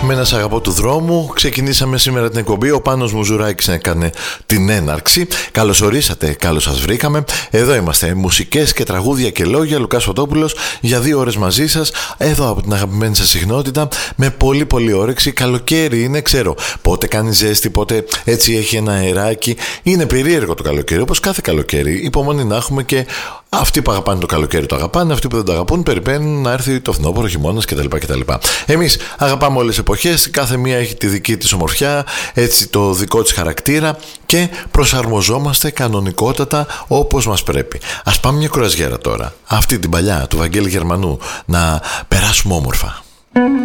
Με ένα αγαπώ του δρόμου ξεκινήσαμε σήμερα την εκπομπή. Ο Πάνος Μουζουράκης έκανε την έναρξη. Καλώς ορίσατε, καλώς σας βρήκαμε. Εδώ είμαστε, μουσικές και τραγούδια και λόγια. Λουκάς Φωτόπουλος για 2 ώρες μαζί σας. Εδώ από την αγαπημένη σας συχνότητα. Με πολύ πολύ όρεξη. Καλοκαίρι είναι, ξέρω. Πότε κάνει ζέστη, πότε έτσι έχει ένα αεράκι. Είναι περίεργο το καλοκαίρι, όπως κάθε καλοκαίρι. Υπομονή να έχουμε και αυτοί που αγαπάνε το καλοκαίρι το αγαπάνε. Αυτοί που δεν το αγαπούν περιμένουν να έρθει το φθινόπωρο, χειμώνας κτλ. Εμείς αγαπάμε όλες τις εποχές, κάθε μία έχει τη δική της ομορφιά, έτσι το δικό της χαρακτήρα και προσαρμοζόμαστε κανονικότατα όπως μας πρέπει. Ας πάμε μια κουραζιέρα τώρα, αυτή την παλιά του Βαγγέλη Γερμανού, να περάσουμε όμορφα.